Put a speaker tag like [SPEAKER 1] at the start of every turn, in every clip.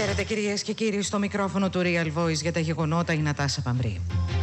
[SPEAKER 1] Χαίρετε κυρίες και κύριοι, στο μικρόφωνο του Real Voice για τα γεγονότα η Νατάσα Παμρή.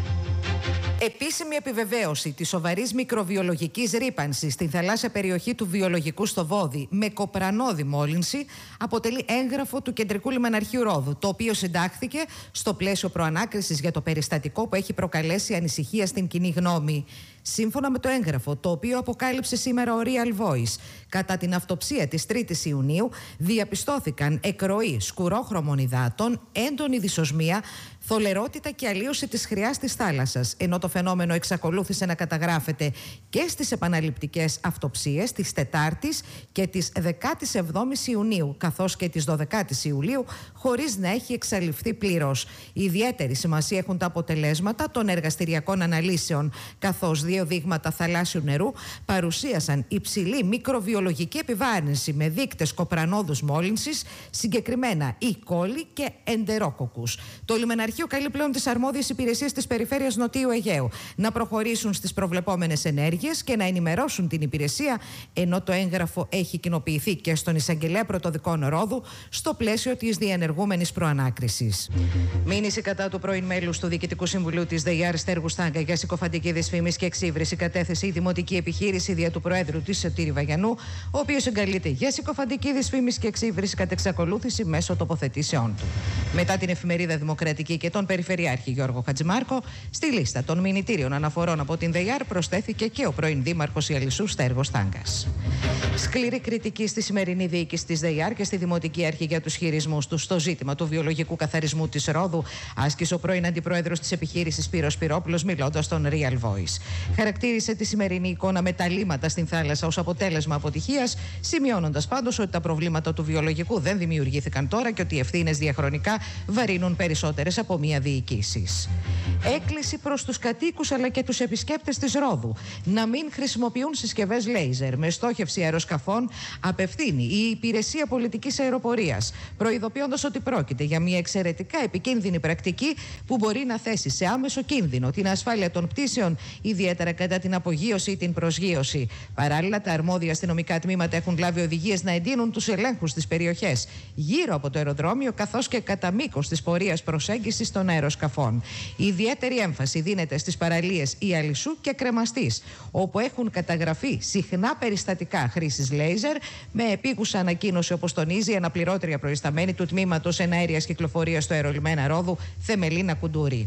[SPEAKER 1] Επίσημη επιβεβαίωση της σοβαρής μικροβιολογικής ρύπανσης στην θαλάσσια περιοχή του βιολογικού στο Βόδι με κοπρανόδη μόλυνση αποτελεί έγγραφο του Κεντρικού Λιμεναρχείου Ρόδου, το οποίο συντάχθηκε στο πλαίσιο προανάκρισης για το περιστατικό που έχει προκαλέσει ανησυχία στην κοινή γνώμη. Σύμφωνα με το έγγραφο, το οποίο αποκάλυψε σήμερα ο Real Voice, κατά την αυτοψία της 3ης Ιουνίου διαπιστώθηκαν εκροή σκουρόχρωμων υδάτων, έντονη δυσοσμία, θολερότητα και αλλίωση της χρειάς της θάλασσας, ενώ το φαινόμενο εξακολούθησε να καταγράφεται και στις επαναληπτικές αυτοψίες της 4ης και της 17ης Ιουνίου, καθώς και της 12ης Ιουλίου, χωρίς να έχει εξαλειφθεί πλήρως. Ιδιαίτερη σημασία έχουν τα αποτελέσματα των εργαστηριακών αναλύσεων, καθώς 2 δείγματα θαλάσσιου νερού παρουσίασαν υψηλή μικροβιολογική επιβάρυνση με δείκτες κοπρανόδους μόλυνσης, συγκεκριμένα E. coli και εντερόκοκκους. Το Λιμεναρχείο καλεί πλέον τις αρμόδιες υπηρεσίες της περιφέρειας Νοτίου Αιγαίου να προχωρήσουν στις προβλεπόμενες ενέργειες και να ενημερώσουν την υπηρεσία, ενώ το έγγραφο έχει κοινοποιηθεί και στον Εισαγγελέα Πρωτοδικών Ρόδου στο πλαίσιο της διενεργούμενης προανάκρισης. Μήνυση κατά του πρώην μέλους του Διοικητικού Συμβουλίου της ΔΕΙΑΡ Στέργου Στάγκα για συκοφαντική δυσφήμιση και εξύβριση κατέθεσε η δημοτική επιχείρηση δια του Προέδρου της Σωτήρη Βαγιανού, ο οποίος εγκαλείται για συκοφαντική δυσφήμιση και εξύβριση κατ' εξακολούθηση μέσω τοποθετήσεών του. Μετά την εφημερίδα Δημοκρατική και τον Περιφερειάρχη Γιώργο Χατζημάρκο, στη λίστα των μηνυτήριων αναφορών από την ΔΕΙΑΡ προσθέθηκε και ο πρώην δήμαρχος Ιαλισσού Στέργος Στάγκας. Σκληρή κριτική στη σημερινή διοίκηση της ΔΕΙΑΡ και στη Δημοτική Αρχή για τους χειρισμούς του στο ζήτημα του βιολογικού καθαρισμού της Ρόδου, άσκησε ο πρώην αντιπρόεδρος της επιχείρησης Σπύρος Σπυρόπουλος, μιλώντας στον Real Voice. Χαρακτήρισε τη σημερινή εικόνα με τα λίμματα στην θάλασσα ως αποτέλεσμα αποτυχίας, σημειώνοντας πάντως ότι τα προβλήματα του βιολογικού δεν δημιουργήθηκαν τώρα και ότι οι ευθύνες διαχρονικά βαρύνουν περισσότερες από μία διοικήσεις. Έκκληση προς τους κατοίκους αλλά και τους επισκέπτες της Ρόδου να μην χρησιμοποιούν συσκευές λέιζερ με στόχευση αεροσκαφών απευθύνει η Υπηρεσία Πολιτικής Αεροπορίας, προειδοποιώντας ότι πρόκειται για μια εξαιρετικά επικίνδυνη πρακτική που μπορεί να θέσει σε άμεσο κίνδυνο την ασφάλεια των πτήσεων, ιδιαίτερα κατά την απογείωση ή την προσγείωση. Παράλληλα, τα αρμόδια αστυνομικά τμήματα έχουν λάβει οδηγίες να εντείνουν τους ελέγχους στις περιοχές γύρω από το αεροδρόμιο, καθώς και κατά μήκος της πορείας προσέγγισης των αεροσκαφών. Ιδιαίτερη έμφαση δίνεται στις παραλίες Ιαλισσού και Κρεμαστής, όπου έχουν καταγραφεί συχνά περιστατικά χρήσης λέιζερ, με επίγουσα ανακοίνωση, όπως τονίζει η αναπληρώτρια προϊσταμένη του τμήματος εναέριας κυκλοφορίας στο αερολιμένα Ρόδου, Θεμελίνα Κουντούρη.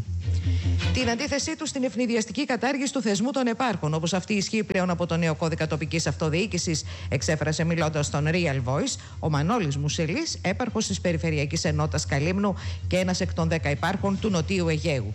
[SPEAKER 1] Την αντίθεσή του στην ευνηδιαστική κατάργηση του θεσμού των επάρχων, όπως αυτή ισχύει πλέον από το νέο κώδικα τοπικής αυτοδιοίκησης, εξέφρασε μιλώντας στον Real Voice ο Μανώλης Μουσελής, έπαρχος της Περιφερειακής Ενότητας Καλύμνου και ένας εκ των 10 υπάρχων του Νοτίου Αιγαίου.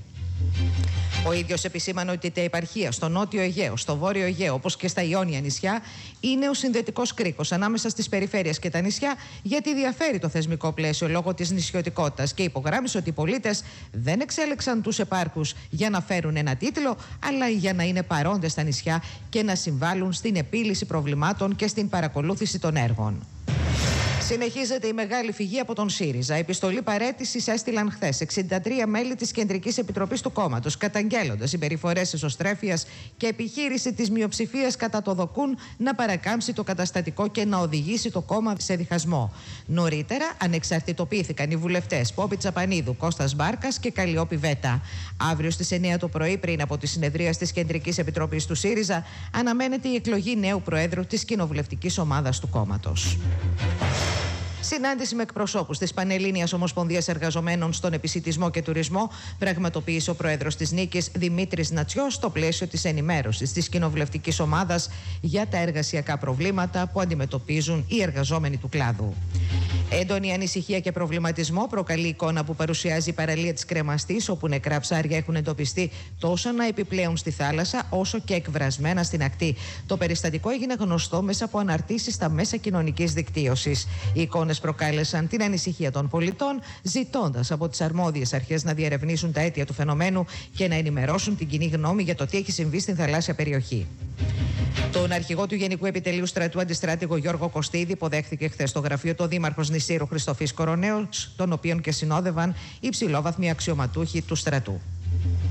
[SPEAKER 1] Ο ίδιος επισήμανε ότι τα επαρχία στο Νότιο Αιγαίο, στο Βόρειο Αιγαίο, όπως και στα Ιόνια νησιά, είναι ο συνδετικός κρίκος ανάμεσα στις περιφέρειες και τα νησιά, γιατί διαφέρει το θεσμικό πλαίσιο λόγω της νησιωτικότητας, και υπογράμμισε ότι οι πολίτες δεν εξέλεξαν τους επάρχους για να φέρουν ένα τίτλο, αλλά για να είναι παρόντες στα νησιά και να συμβάλλουν στην επίλυση προβλημάτων και στην παρακολούθηση των έργων. Συνεχίζεται η μεγάλη φυγή από τον ΣΥΡΙΖΑ. Επιστολή παραίτησης έστειλαν χθες 63 μέλη της Κεντρικής Επιτροπής του κόμματος, καταγγέλλοντας συμπεριφορές εσωστρέφειας και επιχείρηση της μειοψηφίας κατά το ΔΟΚΟΥΝ να παρακάμψει το καταστατικό και να οδηγήσει το κόμμα σε διχασμό. Νωρίτερα ανεξαρτητοποιήθηκαν οι βουλευτές Πόπη Τσαπανίδου, Κώστας Μπάρκας και Καλλιόπη Βέτα. Αύριο στις 9 το πρωί, πριν από τη συνεδρία της Κεντρικής Επιτροπής του ΣΥΡΙΖΑ, αναμένεται η εκλογή νέου Προέδρου της κοινοβουλευτικής ομάδας του κόμματος. Συνάντηση με εκπροσώπους της Πανελλήνιας Ομοσπονδίας Εργαζομένων στον Επισιτισμό και Τουρισμό πραγματοποίησε ο πρόεδρος της Νίκης, Δημήτρης Νατσιός, στο πλαίσιο της ενημέρωσης της κοινοβουλευτικής ομάδας για τα εργασιακά προβλήματα που αντιμετωπίζουν οι εργαζόμενοι του κλάδου. Έντονη ανησυχία και προβληματισμό προκαλεί η εικόνα που παρουσιάζει η παραλία της Κρεμαστής, όπου νεκρά ψάρια έχουν εντοπιστεί τόσο να επιπλέουν στη θάλασσα, όσο και εκβρασμένα στην ακτή. Το περιστατικό έγινε γνωστό μέσα από αναρτήσεις στα μέσα κοινωνικής δικτύωσης. Οι εικόνες προκάλεσαν την ανησυχία των πολιτών, ζητώντας από τις αρμόδιες αρχές να διερευνήσουν τα αίτια του φαινομένου και να ενημερώσουν την κοινή γνώμη για το τι έχει συμβεί στην θαλάσσια περιοχή. Τον αρχηγό του Γενικού Επιτελείου Στρατού, αντιστράτηγο Γιώργο Κωστίδη, υποδέχθηκε χθες στο γραφείο του Δήμαρχος Νησίρου Χριστοφής Κοροναίος, τον οποίον και συνόδευαν υψηλόβαθμοι αξιωματούχοι του στρατού.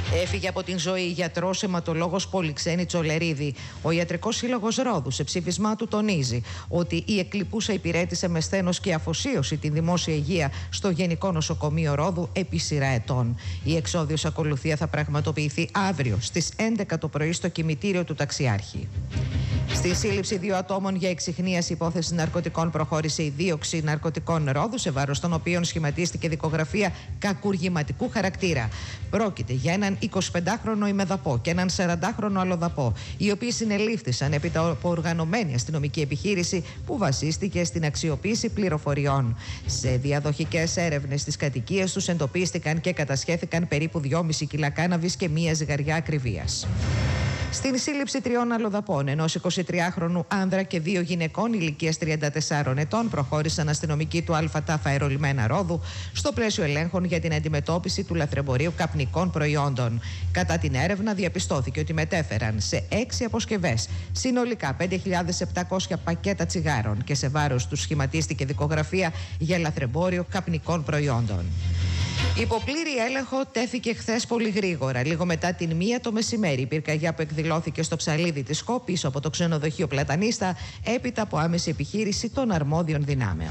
[SPEAKER 1] Έφυγε από την ζωή γιατρός αιματολόγος Πολυξένη Τσολερίδη. Ο Ιατρικός Σύλλογος Ρόδου σε ψήφισμά του τονίζει ότι η εκλειπούσα υπηρέτησε με σθένος και αφοσίωση τη δημόσια υγεία στο Γενικό Νοσοκομείο Ρόδου επί σειρά ετών. Η εξώδιος ακολουθία θα πραγματοποιηθεί αύριο στις 11 το πρωί στο κημητήριο του Ταξιάρχη. Στη σύλληψη 2 ατόμων για εξιχνίαση υπόθεσης ναρκωτικών προχώρησε η δίωξη ναρκωτικών Ρόδου, σε βάρος των οποίων σχηματίστηκε δικογραφία κακουργηματικού χαρακτήρα. Πρόκειται για έναν 25χρονο ημεδαπό και έναν 40χρονο αλλοδαπό, οι οποίοι συνελήφθησαν έπειτα από οργανωμένη αστυνομική επιχείρηση που βασίστηκε στην αξιοποίηση πληροφοριών. Σε διαδοχικές έρευνες στις κατοικίες τους εντοπίστηκαν και κατασχέθηκαν περίπου 2,5 κιλά κάναβης και 1 ζυγαριά ακριβίας. Στην σύλληψη 3 αλλοδαπών, ενός 23χρονου άνδρα και 2 γυναικών ηλικίας 34 ετών, προχώρησαν αστυνομικοί του ΑΤΑΦ Αερολιμένα Ρόδου στο πλαίσιο ελέγχων για την αντιμετώπιση του λαθρεμπορίου καπνικών προϊόντων. Κατά την έρευνα, διαπιστώθηκε ότι μετέφεραν σε 6 αποσκευές συνολικά 5.700 πακέτα τσιγάρων και σε βάρος τους σχηματίστηκε δικογραφία για λαθρεμπόριο καπνικών προϊόντων. Υπό πλήρη έλεγχο τέθηκε χθες πολύ γρήγορα. Λίγο μετά την 1 το μεσημέρι, η πυρκαγιά που εκδηλώθηκε στο ψαλίδι της ΚΟ πίσω από το ξενοδοχείο Πλατανίστα, έπειτα από άμεση επιχείρηση των αρμόδιων δυνάμεων.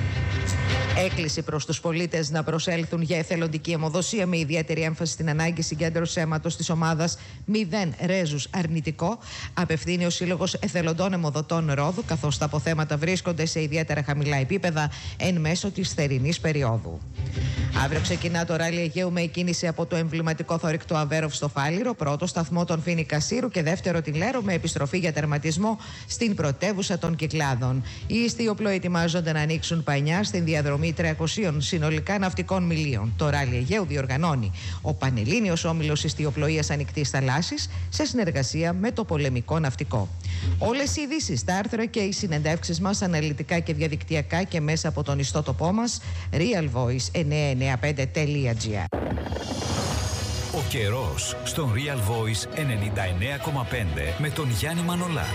[SPEAKER 1] Έκκληση προς τους πολίτες να προσέλθουν για εθελοντική αιμοδοσία με ιδιαίτερη έμφαση στην ανάγκη συγκέντρωσης αίματος της ομάδας 0 Ρέζους Αρνητικό, απευθύνει ο Σύλλογος Εθελοντών Αιμοδοτών Ρόδου, καθώς τα αποθέματα βρίσκονται σε ιδιαίτερα χαμηλά επίπεδα εν μέσω της θερινής περίοδου. Αύριο ξεκινά το ράλι Αιγαίου με εκκίνηση από το εμβληματικό θωρηκτό Αβέροφ στο Φάληρο, πρώτο σταθμό των Φοίνικα Σύρου και δεύτερο την Λέρο, με επιστροφή για τερματισμό στην πρωτεύουσα των Κυκλάδων. Οι ιστιοπλοοί ετοιμάζονται να ανοίξουν πανιά στην διαδρομή 300 συνολικά ναυτικών μιλίων. Το ράλι Αιγαίου διοργανώνει ο Πανελλήνιος Όμιλος Ιστιοπλοείας Ανοιχτής Θαλάσσης σε συνεργασία με το Πολεμικό Ναυτικό. Όλες οι ειδήσεις, τα άρθρα και οι συνεντεύξεις μας αναλυτικά και διαδικτυακά και μέσα από τον ιστότοπό μας realvoice995.gr.
[SPEAKER 2] Ο καιρός στον Real Voice 99,5 με τον Γιάννη Μανολά.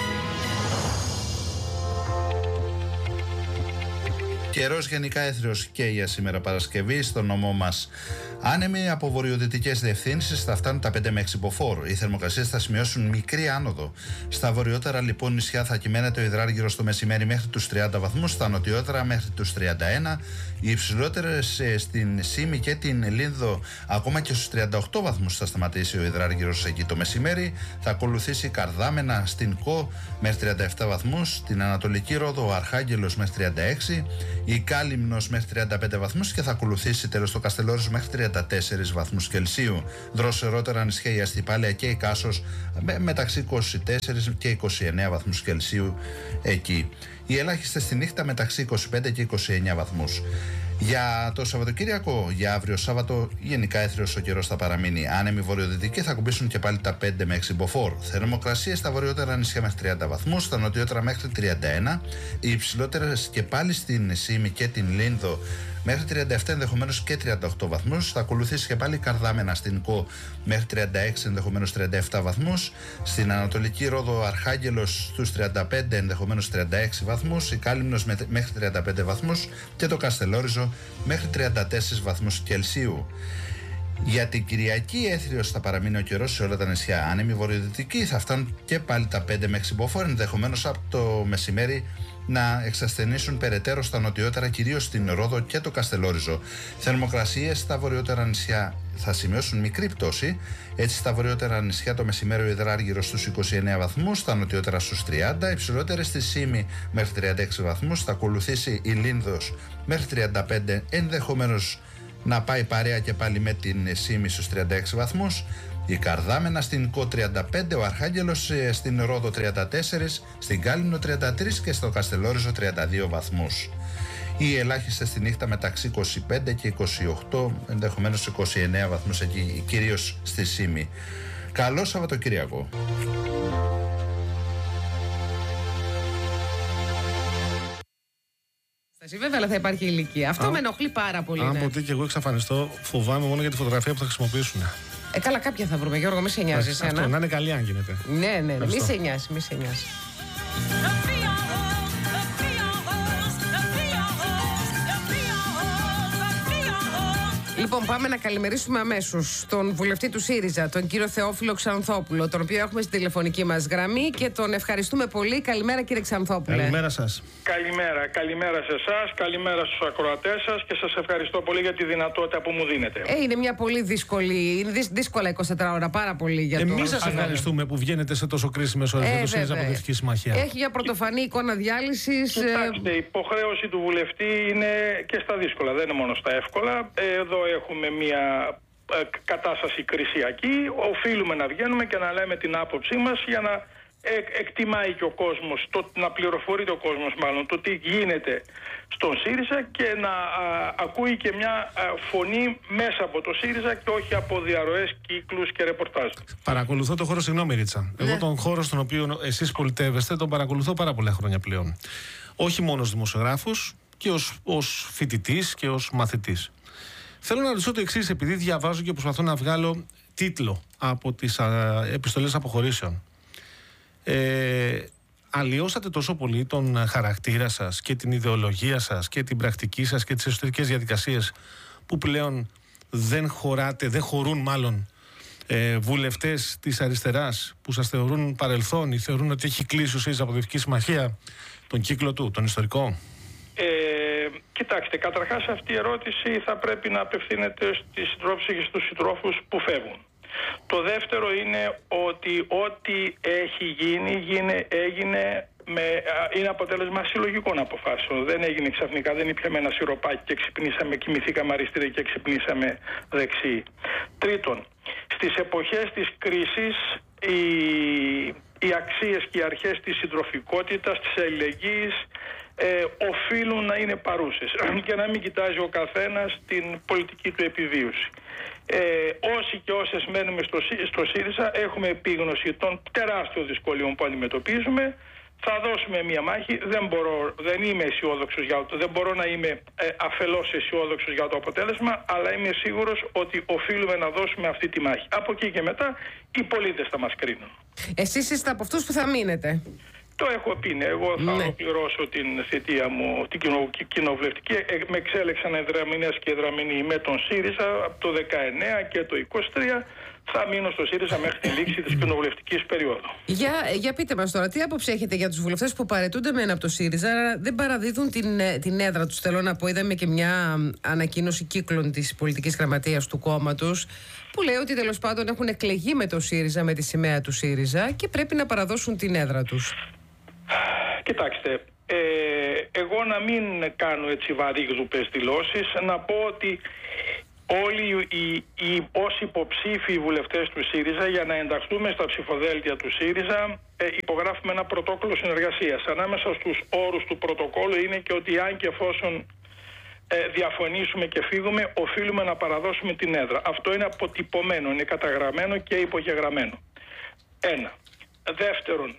[SPEAKER 3] Καιρός γενικά έθριος και για σήμερα Παρασκευή στον νομό μας. Άνεμοι από βορειοδυτικές διευθύνσεις θα φτάνουν τα 5 με 6 μποφόρ. Οι θερμοκρασίες θα σημειώσουν μικρή άνοδο. Στα βορειότερα λοιπόν νησιά θα κυμαίνεται ο υδράργυρος στο μεσημέρι μέχρι τους 30 βαθμούς, στα νοτιότερα μέχρι τους 31. Οι υψηλότερες στην Σύμη και την Λίνδο ακόμα και στους 38 βαθμούς θα σταματήσει ο υδράργυρος εκεί το μεσημέρι. Θα ακολουθήσει Καρδάμενα στην Κο μέχρι 37 βαθμούς, στην Ανατολική Ρόδο ο Αρχάγγελος μέχρι 36, η Κάλυμνος μέχρι 35 βαθμούς και θα ακολουθήσει τέλος το Καστελόριζο μέχρι 34 βαθμούς Κελσίου. Δροσερότερα νησιά η Αστυπάλαια και η Κάσος μεταξύ 24 και 29 βαθμούς Κελσίου εκεί. Οι ελάχιστες στη νύχτα μεταξύ 25 και 29 βαθμούς. Για το Σαββατοκύριακο, για αύριο Σάββατο, γενικά έθριος ο καιρός θα παραμείνει. Άνεμοι βορειοδυτικοί θα κουμπίσουν και πάλι τα 5 με 6 μποφόρ. Θερμοκρασίες στα βορειότερα νησιά μέχρι 30 βαθμούς, στα νοτιότερα μέχρι 31. Οι υψηλότερες και πάλι στην Σύμη και την Λίνδο μέχρι 37, ενδεχομένως και 38 βαθμούς. Θα ακολουθήσει και πάλι Καρδάμενα στην Κο μέχρι 36, ενδεχομένως 37 βαθμούς. Στην Ανατολική Ρόδο Αρχάγγελος στους 35, ενδεχομένως 36 βαθμούς. Η Κάλυμνος μέχρι 35 βαθμούς και το Καστελόριζο μέχρι 34 βαθμούς Κελσίου. Για την Κυριακή έθριος θα παραμείνει ο καιρός σε όλα τα νησιά. Άνεμοι βορειοδυτικοί θα φτάνουν και πάλι τα 5 με 6 μποφόρ, ενδεχομένως από το μεσημέρι να εξασθενήσουν περαιτέρω στα νοτιότερα, κυρίως στην Ρόδο και το Καστελόριζο. Θερμοκρασίες στα βορειότερα νησιά θα σημειώσουν μικρή πτώση. Έτσι, στα βορειότερα νησιά το μεσημέρι ο υδράργυρος στους 29 βαθμούς, στα νοτιότερα στους 30, υψηλότερες στη Σύμη μέχρι 36 βαθμούς. Θα ακολουθήσει η Λίνδος μέχρι 35, ενδεχομένως να πάει παρέα και πάλι με την Σύμη στους 36 βαθμούς. Η Καρδάμενα στην Κο 35, ο Αρχάγγελος στην Ρόδο 34, στην Κάλυμνο 33 και στο Καστελόριζο 32 βαθμούς. Οι ελάχιστες στη νύχτα μεταξύ 25 και 28, ενδεχομένως 29 βαθμούς εκεί, κυρίως στη Σύμη. Καλό Σαββατοκύριακο.
[SPEAKER 4] Βέβαια, αλλά θα υπάρχει ηλικία. Αυτό με ενοχλεί πάρα πολύ.
[SPEAKER 5] Αν ποτέ και εγώ εξαφανιστώ, φοβάμαι μόνο για τη φωτογραφία που θα χρησιμοποιήσουν.
[SPEAKER 4] Καλά, κάποια θα βρούμε, Γιώργο, μη σε νοιάζει εσένα.
[SPEAKER 5] Αυτό, να είναι καλή αν γίνεται.
[SPEAKER 4] Ναι, μη σε νοιάζει, μη σε νοιάζει. Λοιπόν, πάμε να καλημερίσουμε αμέσως τον βουλευτή του ΣΥΡΙΖΑ, τον κύριο Θεόφιλο Ξανθόπουλο, τον οποίο έχουμε στη τηλεφωνική μας γραμμή και τον ευχαριστούμε πολύ. Καλημέρα, κύριε Ξανθόπουλε.
[SPEAKER 5] Καλημέρα σας.
[SPEAKER 6] Καλημέρα σε εσάς, καλημέρα στους ακροατές σας και σας ευχαριστώ πολύ για τη δυνατότητα που μου δίνετε.
[SPEAKER 4] Είναι μια πολύ δύσκολα 24 ώρα, πάρα πολύ για το.
[SPEAKER 5] Εμείς σας ευχαριστούμε που βγαίνετε σε τόσο κρίσιμες ώρες για το ΣΥΡΙΖΑ Προοδευτική Συμμαχία.
[SPEAKER 4] Έχει μια πρωτοφανή εικόνα διάλυσης.
[SPEAKER 6] Κοιτάξτε, η υποχρέωση του βουλευτή είναι και στα δύσκολα, δεν είναι μόνο στα εύκολα. Εδώ έχουμε μια κατάσταση κρισιακή. Οφείλουμε να βγαίνουμε και να λέμε την άποψή μας για να εκτιμάει και ο κόσμος, να πληροφορείται ο κόσμος μάλλον το τι γίνεται στον ΣΥΡΙΖΑ και να ακούει και μια φωνή μέσα από το ΣΥΡΙΖΑ και όχι από διαρροές, κύκλους και ρεπορτάζ.
[SPEAKER 5] Παρακολουθώ το χώρο, συγγνώμη Ρίτσα.
[SPEAKER 4] Ναι.
[SPEAKER 5] Εγώ τον χώρο στον οποίο εσείς πολιτεύεστε τον παρακολουθώ πάρα πολλά χρόνια πλέον. Όχι μόνο ως δημοσιογράφος και ως φοιτητής και ως μαθητής. Θέλω να ρωτήσω το εξής, επειδή διαβάζω και προσπαθώ να βγάλω τίτλο από τις επιστολές αποχωρήσεων. Αλλοιώσατε τόσο πολύ τον χαρακτήρα σας και την ιδεολογία σας και την πρακτική σας και τις εσωτερικές διαδικασίες που πλέον δεν χωρούν μάλλον βουλευτές της αριστεράς που σας θεωρούν παρελθόν ή θεωρούν ότι έχει κλείσει ο ΣΥΡΙΖΑ Προοδευτική Συμμαχία τον κύκλο του, τον ιστορικό?
[SPEAKER 6] Κοιτάξτε, καταρχάς αυτή η ερώτηση θα πρέπει να απευθύνεται στις συντρόφισσες και στους συντρόφους που φεύγουν. Το δεύτερο είναι ότι ό,τι έχει έγινε είναι αποτέλεσμα συλλογικών αποφάσεων. Δεν έγινε ξαφνικά, δεν ήπιαμε ένα σιροπάκι και ξυπνήσαμε, κοιμηθήκαμε αριστεροί και ξυπνήσαμε δεξιοί. Τρίτον, στις εποχές της κρίσης οι αξίες και οι αρχές της συντροφικότητας, της αλληλεγγύης οφείλουν να είναι παρούσες και να μην κοιτάζει ο καθένας την πολιτική του επιβίωση. Όσοι και όσες μένουμε στο ΣΥΡΙΖΑ έχουμε επίγνωση των τεράστιων δυσκολιών που αντιμετωπίζουμε. Θα δώσουμε μια μάχη. Δεν είμαι αισιόδοξος δεν μπορώ να είμαι αφελώς αισιόδοξος για το αποτέλεσμα, αλλά είμαι σίγουρος ότι οφείλουμε να δώσουμε αυτή τη μάχη. Από εκεί και μετά οι πολίτες θα μας κρίνουν.
[SPEAKER 4] Εσείς είστε από αυτούς που θα μείνετε?
[SPEAKER 6] Το έχω πει, ναι. Εγώ θα ολοκληρώσω την θητεία μου, την κοινοβουλευτική. Με εξέλεξαν εδραμηνές και εδραμηνοί με τον ΣΥΡΙΖΑ από το 19 και το 23. Θα μείνω στο ΣΥΡΙΖΑ μέχρι τη λήξη της κοινοβουλευτικής περίοδου.
[SPEAKER 4] Για πείτε μας τώρα, τι άποψη έχετε για τους βουλευτές που παραιτούνται μεν από το ΣΥΡΙΖΑ, αλλά δεν παραδίδουν την έδρα τους? Θέλω να πω, είδαμε και μια ανακοίνωση κύκλων της πολιτικής γραμματείας του κόμματος, που λέει ότι τέλος πάντων έχουν εκλεγεί με το ΣΥΡΙΖΑ, με τη σημαία του ΣΥΡΙΖΑ και πρέπει να παραδώσουν την έδρα τους.
[SPEAKER 6] Κοιτάξτε, εγώ να μην κάνω έτσι βαρύγδουπες δηλώσεις, να πω ότι όλοι όσοι υποψήφοι βουλευτές του ΣΥΡΙΖΑ για να ενταχθούμε στα ψηφοδέλτια του ΣΥΡΙΖΑ υπογράφουμε ένα πρωτόκολλο συνεργασίας. Ανάμεσα στους όρους του πρωτοκόλλου είναι και ότι αν και εφόσον διαφωνήσουμε και φύγουμε, οφείλουμε να παραδώσουμε την έδρα. Αυτό είναι αποτυπωμένο, είναι καταγραμμένο και υπογεγραμμένο. Ένα. Δεύτερον,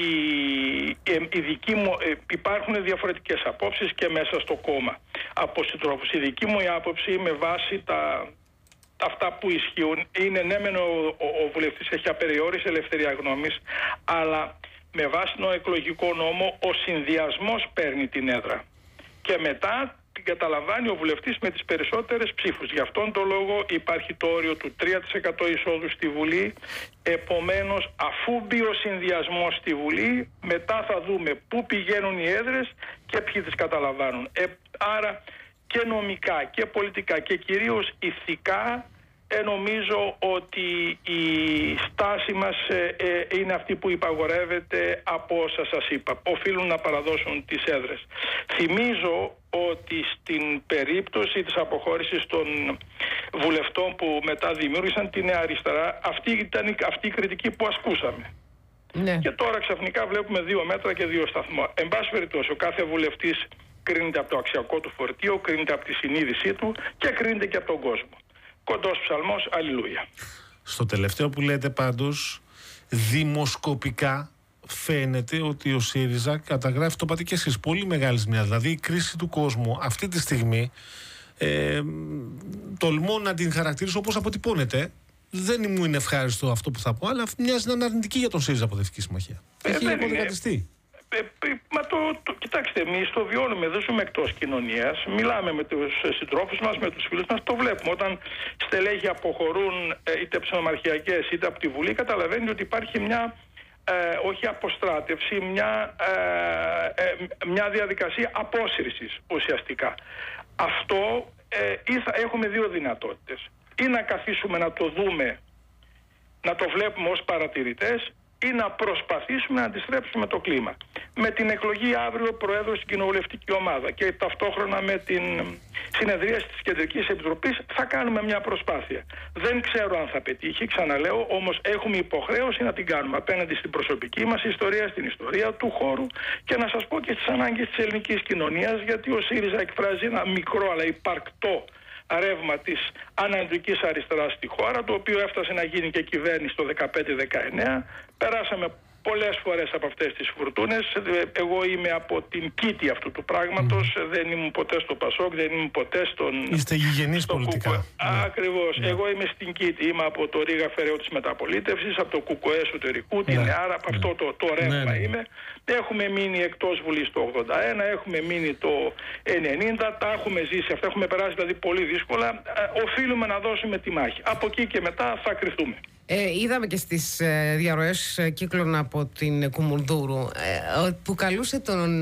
[SPEAKER 6] υπάρχουν διαφορετικές απόψεις και μέσα στο κόμμα από συντρόφους. Η δική μου άποψη με βάση αυτά που ισχύουν είναι ναι μεν ο βουλευτής έχει απεριόριστη ελευθερία γνώμης, αλλά με βάση τον εκλογικό νόμο ο συνδυασμός παίρνει την έδρα και μετά την καταλαμβάνει ο βουλευτής με τις περισσότερες ψήφους. Γι' αυτόν τον λόγο υπάρχει το όριο του 3% εισόδου στη Βουλή. Επομένως, αφού μπει ο συνδυασμός στη Βουλή, μετά θα δούμε πού πηγαίνουν οι έδρες και ποιοι τις καταλαμβάνουν. Άρα και νομικά και πολιτικά και κυρίως ηθικά νομίζω ότι η στάση μας είναι αυτή που υπαγορεύεται από όσα σας είπα. Οφείλουν να παραδώσουν τις έδρες. Θυμίζω ότι στην περίπτωση της αποχώρησης των βουλευτών που μετά δημιούργησαν τη Νέα Αριστερά, αυτή ήταν αυτή η κριτική που ασκούσαμε. Ναι. Και τώρα ξαφνικά βλέπουμε 2 μέτρα και 2 σταθμό. Εν πάση περιπτώσει, ο κάθε βουλευτής κρίνεται από το αξιακό του φορτίο, κρίνεται από τη συνείδησή του και κρίνεται και από τον κόσμο. Κοντός ψαλμός, αλληλούια.
[SPEAKER 5] Στο τελευταίο που λέτε πάντως, δημοσκοπικά φαίνεται ότι ο ΣΥΡΙΖΑ καταγράφει, το είπατε και εσείς, πολύ μεγάλη ζημιά. Δηλαδή η κρίση του κόσμου αυτή τη στιγμή τολμώ να την χαρακτηρίσω όπως αποτυπώνεται. Δεν μου είναι ευχάριστο αυτό που θα πω, αλλά μοιάζει να είναι αρνητική για τον ΣΥΡΙΖΑ Προοδευτική Συμμαχία. Έχει αποδεκατιστεί.
[SPEAKER 6] Κοιτάξτε, εμείς το βιώνουμε, δεν ζούμε εκτός κοινωνίας. Μιλάμε με τους συντρόφους μας, με τους φίλους μας, το βλέπουμε. Όταν στελέχη αποχωρούν είτε ψινομαρχιακές είτε από τη Βουλή, καταλαβαίνει ότι υπάρχει μια όχι αποστράτευση, μια διαδικασία απόσυρσης ουσιαστικά. Αυτό έχουμε δύο δυνατότητες. Ή να καθίσουμε να το δούμε, να το βλέπουμε ως παρατηρητές, ή να προσπαθήσουμε να αντιστρέψουμε το κλίμα. Με την εκλογή αύριο Προέδρου στην Κοινοβουλευτική Ομάδα και ταυτόχρονα με την συνεδρίαση της Κεντρικής Επιτροπής θα κάνουμε μια προσπάθεια. Δεν ξέρω αν θα πετύχει, ξαναλέω, όμως έχουμε υποχρέωση να την κάνουμε απέναντι στην προσωπική μας ιστορία, στην ιστορία του χώρου και να σας πω και στις ανάγκες της ελληνικής κοινωνίας, γιατί ο ΣΥΡΙΖΑ εκφράζει ένα μικρό αλλά υπαρκτό ρεύμα της ανατολικής αριστεράς στη χώρα, το οποίο έφτασε να γίνει και κυβέρνηση το 2015-19. Περάσαμε πολλές φορές από αυτές τις φουρτούνες. Εγώ είμαι από την κήτη αυτού του πράγματος. Δεν ήμουν ποτέ στο Πασόκ, δεν ήμουν ποτέ στον...
[SPEAKER 5] Είστε γηγενείς πολιτικά.
[SPEAKER 6] Ακριβώς. Εγώ είμαι στην κήτη. Είμαι από το Ρήγα Φεραίο της Μεταπολίτευσης, από το ΚΚΕ εσωτερικού, την ΕΑΡΑ, από αυτό το ρεύμα είμαι. Έχουμε μείνει εκτός Βουλής το 81, έχουμε μείνει το 90, τα έχουμε ζήσει αυτά, έχουμε περάσει δηλαδή πολύ δύσκολα. Οφείλουμε να δώσουμε τη μάχη. Από εκεί και μετά θα κρυφτούμε.
[SPEAKER 4] Είδαμε και στις διαρροές κύκλων από την Κουμουνδούρου που καλούσε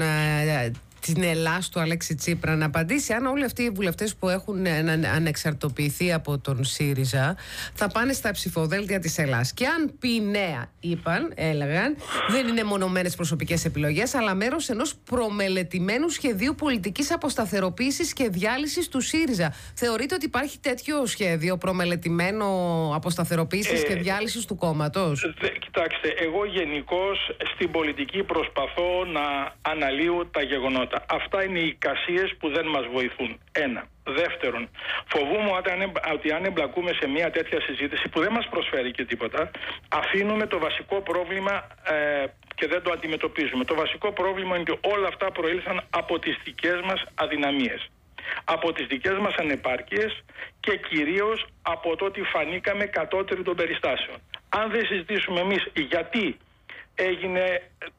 [SPEAKER 4] την Ελλάς του Αλέξη Τσίπρα να απαντήσει αν όλοι αυτοί οι βουλευτές που έχουν ανεξαρτοποιηθεί από τον ΣΥΡΙΖΑ θα πάνε στα ψηφοδέλτια της Ελλάς. Και αν πει νέα, έλεγαν, δεν είναι μονομένες προσωπικές επιλογές, αλλά μέρος ενός προμελετημένου σχεδίου πολιτικής αποσταθεροποίησης και διάλυσης του ΣΥΡΙΖΑ. Θεωρείτε ότι υπάρχει τέτοιο σχέδιο προμελετημένο αποσταθεροποίησης και διάλυσης του κόμματος?
[SPEAKER 6] Κοιτάξτε, εγώ γενικώς στην πολιτική προσπαθώ να αναλύω τα γεγονότα. Αυτά είναι οι εικασίες που δεν μας βοηθούν. Ένα. Δεύτερον, φοβούμαι ότι αν εμπλακούμε σε μια τέτοια συζήτηση που δεν μας προσφέρει και τίποτα, αφήνουμε το βασικό πρόβλημα και δεν το αντιμετωπίζουμε. Το βασικό πρόβλημα είναι ότι όλα αυτά προήλθαν από τις δικές μας αδυναμίες, από τις δικές μας ανεπάρκειες και κυρίως από το ότι φανήκαμε κατώτεροι των περιστάσεων. Αν δεν συζητήσουμε εμείς γιατί έγινε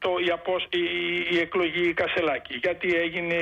[SPEAKER 6] η εκλογή Κασελάκη, γιατί έγινε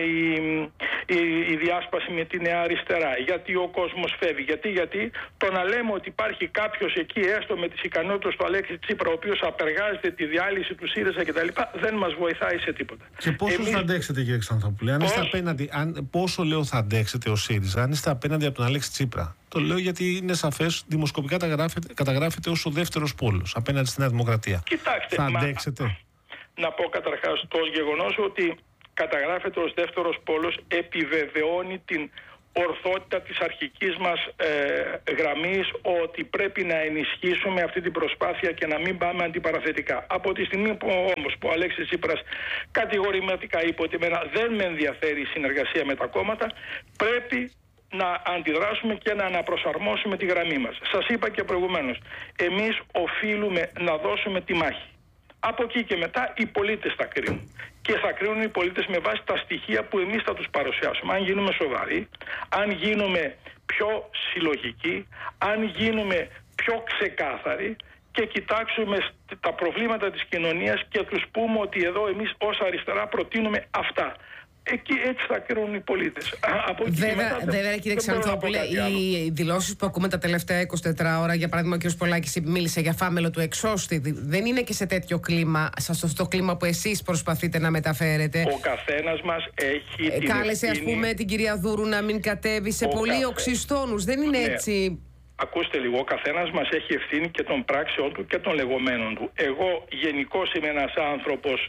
[SPEAKER 6] η διάσπαση με τη Νέα Αριστερά, γιατί ο κόσμος φεύγει, γιατί το να λέμε ότι υπάρχει κάποιος εκεί έστω με τις ικανότητες του Αλέξη Τσίπρα ο οποίος απεργάζεται τη διάλυση του ΣΥΡΙΖΑ κτλ. Δεν μας βοηθάει σε τίποτα.
[SPEAKER 5] Και πόσο θα αντέξετε, κύριε Ξανθόπουλε, πόσο λέω θα αντέξετε ο ΣΥΡΙΖΑ αν είστε απέναντι από τον Αλέξη Τσίπρα? Το λέω γιατί είναι σαφές, δημοσκοπικά καταγράφεται ως ο δεύτερος πόλος απέναντι στη Νέα Δημοκρατία.
[SPEAKER 6] Κοιτάξτε,
[SPEAKER 5] θα αντέξετε?
[SPEAKER 6] Να πω καταρχάς το γεγονός ότι καταγράφεται ως δεύτερος πόλος επιβεβαιώνει την ορθότητα της αρχικής μας γραμμής ότι πρέπει να ενισχύσουμε αυτή την προσπάθεια και να μην πάμε αντιπαραθετικά. Από τη στιγμή που όμως ο Αλέξης Τσίπρας κατηγορηματικά είπε ότι δεν με ενδιαφέρει η συνεργασία με τα κόμματα, πρέπει να αντιδράσουμε και να αναπροσαρμόσουμε τη γραμμή μας. Σας είπα και προηγουμένως, εμείς οφείλουμε να δώσουμε τη μάχη. Από εκεί και μετά οι πολίτες θα κρίνουν. Και θα κρίνουν οι πολίτες με βάση τα στοιχεία που εμείς θα τους παρουσιάσουμε. Αν γίνουμε σοβαροί, αν γίνουμε πιο συλλογικοί, αν γίνουμε πιο ξεκάθαροι και κοιτάξουμε τα προβλήματα της κοινωνίας και τους πούμε ότι εδώ εμείς ως αριστερά προτείνουμε αυτά. Εκεί έτσι θα κρίνουν οι πολίτες.
[SPEAKER 4] Βέβαια, κύριε Ξανθόπουλε, οι δηλώσεις που ακούμε τα τελευταία 24 ώρα, για παράδειγμα, ο κ. Πολάκης μίλησε για φάμελο του εξώστη, δεν είναι και σε τέτοιο κλίμα, στο κλίμα που εσείς προσπαθείτε να μεταφέρετε.
[SPEAKER 6] Ο καθένας μας έχει την
[SPEAKER 4] κάλεσε, ας πούμε, την κυρία Δούρου να μην κατέβει σε πολύ οξυστόνους. Δεν είναι έτσι.
[SPEAKER 6] Ακούστε λίγο, ο καθένας μας έχει ευθύνη και των πράξεων του και των λεγόμενων του. Εγώ γενικώς είμαι ένας άνθρωπος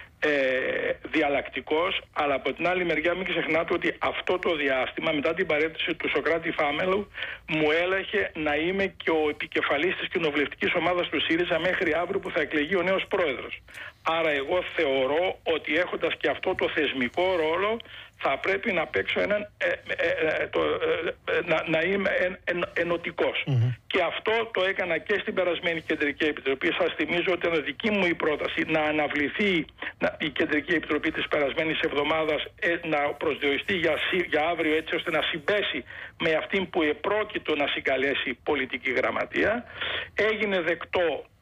[SPEAKER 6] διαλλακτικός, αλλά από την άλλη μεριά μην ξεχνάτε ότι αυτό το διάστημα μετά την παρέτηση του Σωκράτη Φάμελου μου έλαχε να είμαι και ο επικεφαλής της κοινοβουλευτικής ομάδας του ΣΥΡΙΖΑ μέχρι αύριο που θα εκλεγεί ο νέος πρόεδρος. Άρα εγώ θεωρώ ότι έχοντας και αυτό το θεσμικό ρόλο θα πρέπει να παίξω να είμαι ενωτικός. Και αυτό το έκανα και στην περασμένη Κεντρική Επιτροπή. Σας θυμίζω ότι ήταν δική μου η πρόταση να αναβληθεί η Κεντρική Επιτροπή της περασμένης εβδομάδας, να προσδιοριστεί για αύριο έτσι ώστε να συμπέσει με αυτήν που επρόκειτο να συγκαλέσει πολιτική γραμματεία. Έγινε δεκτό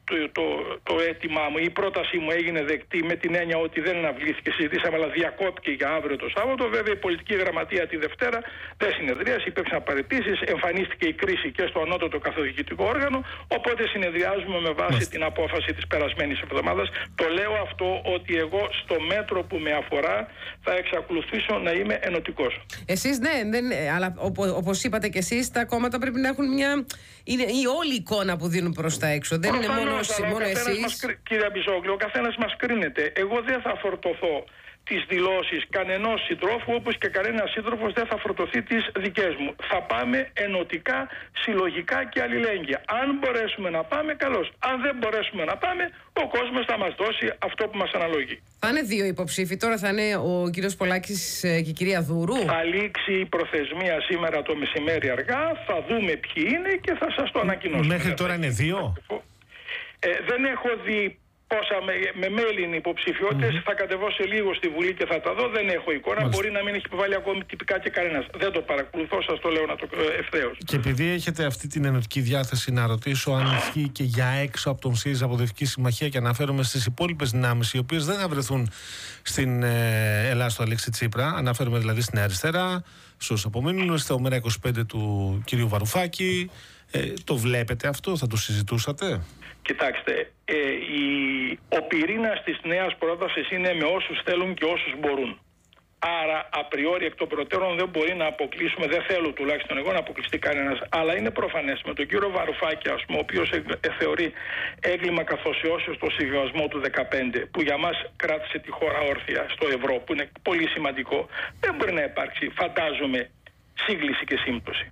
[SPEAKER 6] το αίτημά μου, η πρότασή μου έγινε δεκτή με την έννοια ότι δεν αναβλήθηκε, συζητήσαμε, αλλά διακόπηκε για αύριο το Σάββατο. Βέβαια, η πολιτική γραμματεία τη Δευτέρα δεν συνεδρίασε, υπήρξαν παραιτήσεις, εμφανίστηκε η κρίση και στο ανώτατο καθοδικητικό όργανο. Οπότε συνεδριάζουμε με βάση την απόφαση της περασμένης εβδομάδας. Το λέω αυτό ότι εγώ στο μέτρο που με αφορά θα εξακολουθήσω να είμαι ενωτικός.
[SPEAKER 4] Εσείς ναι, αλλά όπως είπατε και εσείς, τα κόμματα πρέπει να έχουν είναι η όλη εικόνα που δίνουν προς τα έξω. Δεν είναι μόνο εσείς.
[SPEAKER 6] Κύριε Μπιζόγλου, ο καθένας μας κρίνεται. Εγώ δεν θα φορτωθώ τις δηλώσεις κανενός συντρόφου, όπως και κανένας σύντροφος δεν θα φορτωθεί τις δικές μου. Θα πάμε ενωτικά, συλλογικά και αλληλέγγυα. Αν μπορέσουμε να πάμε, καλώς. Αν δεν μπορέσουμε να πάμε, ο κόσμος θα μας δώσει αυτό που μας αναλογεί.
[SPEAKER 4] Θα είναι δύο υποψήφοι. Τώρα θα είναι ο κύριος Πολάκης και η κυρία Δούρου.
[SPEAKER 6] Θα λήξει η προθεσμία σήμερα το μεσημέρι αργά. Θα δούμε ποιοι είναι και θα σας το ανακοινώσουμε.
[SPEAKER 5] Μέχρι τώρα είναι δύο.
[SPEAKER 6] Δεν έχω δει πόσα με mail είναι υποψηφιότητες. Θα κατεβώ σε λίγο στη Βουλή και θα τα δω. Δεν έχω εικόνα. Μάλιστα. Μπορεί να μην έχει επιβάλει ακόμη τυπικά και κανένας. Δεν το παρακολουθώ, σας το λέω ευθέως.
[SPEAKER 5] Και επειδή έχετε αυτή την ενωτική διάθεση, να ρωτήσω αν ισχύει και για έξω από τον ΣΥΡΙΖΑ Αποδευτική Συμμαχία, και αναφέρομαι στις υπόλοιπες δυνάμεις οι οποίες δεν θα βρεθούν στην Ελλάδα του Αλέξη Τσίπρα. Αναφέρομαι δηλαδή στην αριστερά, στους απομείνουν, στο ΜΕΡΑ 25 του κυρίου Βαρουφάκη. Το βλέπετε αυτό, θα το συζητούσατε?
[SPEAKER 6] Κοιτάξτε, ο πυρήνας της νέας πρότασης είναι με όσους θέλουν και όσους μπορούν. Άρα, απριόρι εκ των προτέρων δεν μπορεί να αποκλείσουμε, δεν θέλω τουλάχιστον εγώ να αποκλειστεί κανένας. Αλλά είναι προφανές με τον κύριο Βαρουφάκη, ας πούμε, ο οποίος θεωρεί έγκλημα καθοσιώσεως στο συμβιβασμό του 2015, που για μας κράτησε τη χώρα όρθια στο ευρώ, που είναι πολύ σημαντικό, δεν μπορεί να υπάρξει, φαντάζομαι, σύγκληση και σύμπτωση.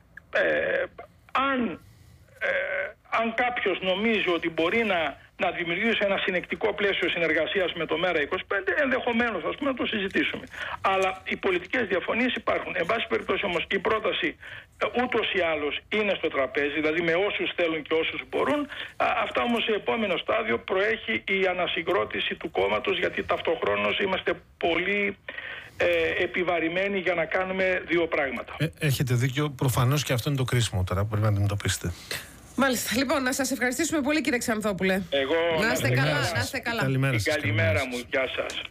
[SPEAKER 6] Αν κάποιος νομίζει ότι μπορεί να δημιουργήσει ένα συνεκτικό πλαίσιο συνεργασίας με το ΜΕΡΑ 25, ενδεχομένως να το συζητήσουμε. Αλλά οι πολιτικές διαφωνίες υπάρχουν. Εν πάση περιπτώσει όμως η πρόταση ούτως ή άλλως είναι στο τραπέζι, δηλαδή με όσους θέλουν και όσους μπορούν. Αυτά όμως σε επόμενο στάδιο προέχει η ανασυγκρότηση του κόμματος, γιατί ταυτοχρόνως είμαστε πολύ επιβαρημένοι για να κάνουμε δύο πράγματα.
[SPEAKER 5] Έχετε δίκιο. Προφανώς και αυτό είναι το κρίσιμο τώρα που πρέπει να αντιμετωπίσετε.
[SPEAKER 4] Μάλιστα. Λοιπόν, να σας ευχαριστήσουμε πολύ, κύριε Ξανθόπουλε.
[SPEAKER 6] Εγώ
[SPEAKER 4] να είστε καλά, να είστε καλά.
[SPEAKER 6] Καλημέρα μου. Γεια σας.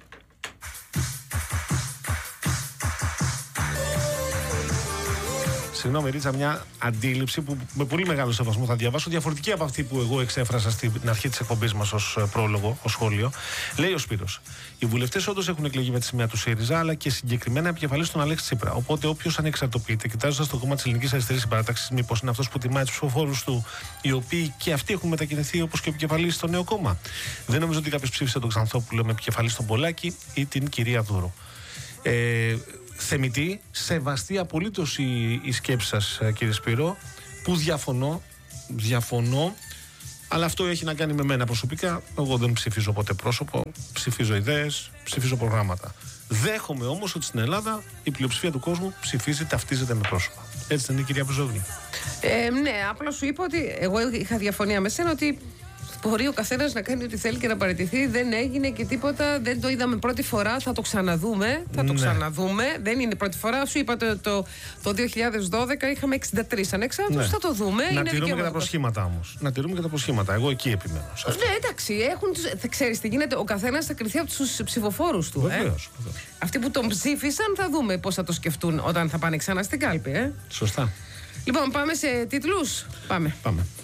[SPEAKER 5] Συγγνώμη, Ρίτσα, μια αντίληψη που με πολύ μεγάλο σεβασμό θα διαβάσω, διαφορετική από αυτή που εγώ εξέφρασα στην αρχή της εκπομπής μας ως πρόλογο, ως σχόλιο. Λέει ο Σπύρος: οι βουλευτές όντως έχουν εκλεγεί με τη σημαία του ΣΥΡΙΖΑ, αλλά και συγκεκριμένα επικεφαλής τον Αλέξη Τσίπρα. Οπότε, όποιος ανεξαρτοποιείται, κοιτάζοντας το κόμμα της Ελληνικής Αριστερής Συμπαράταξης, μήπως είναι αυτός που τιμάει τους ψηφοφόρους του, οι οποίοι και αυτοί έχουν μετακινηθεί όπως και ο επικεφαλής στο νέο κόμμα? Δεν νομίζω ότι κάποιος ψήφισε τον Ξανθόπουλο με επικεφαλής τον Πολάκη ή την κυρία Δούρο. Θεμητή, σεβαστή απολύτως η σκέψη σας, κύριε Σπύρο, που διαφωνώ, αλλά αυτό έχει να κάνει με μένα προσωπικά. Εγώ δεν ψηφίζω ποτέ πρόσωπο, ψηφίζω ιδέες, ψηφίζω προγράμματα. Δέχομαι όμως ότι στην Ελλάδα η πλειοψηφία του κόσμου ψηφίζει, ταυτίζεται με πρόσωπα. Έτσι δεν είναι, κυρία Μπιζόγλου?
[SPEAKER 4] Ναι, απλώς σου είπα ότι εγώ είχα διαφωνία με σένα ότι μπορεί ο καθένας να κάνει ό,τι θέλει και να παραιτηθεί. Δεν έγινε και τίποτα. Δεν το είδαμε πρώτη φορά. Θα το ξαναδούμε. Δεν είναι πρώτη φορά. Σου είπα το 2012 είχαμε 63 ανεξάρτητους. Ναι. Θα το δούμε.
[SPEAKER 5] Να τηρούμε και τα προσχήματα όμως. Να τηρούμε και τα προσχήματα. Εγώ εκεί επιμένω.
[SPEAKER 4] Ναι, εντάξει. Θα ξέρεις τι γίνεται. Ο καθένας θα κριθεί από τους ψηφοφόρους του.
[SPEAKER 5] Βεβαίως.
[SPEAKER 4] Αυτοί που τον ψήφισαν θα δούμε πώς θα το σκεφτούν όταν θα πάνε ξανά στην κάλπη.
[SPEAKER 5] Σωστά.
[SPEAKER 4] Λοιπόν, πάμε σε τίτλους. Πάμε.